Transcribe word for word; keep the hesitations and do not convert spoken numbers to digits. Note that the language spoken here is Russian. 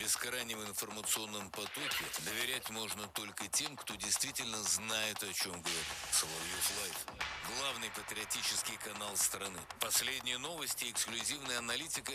бескрайнем информационном потоке доверять можно только тем, кто действительно знает, о чем говорит. Соловьев Лайв. Главный патриотический канал страны. Последние новости, эксклюзивная аналитика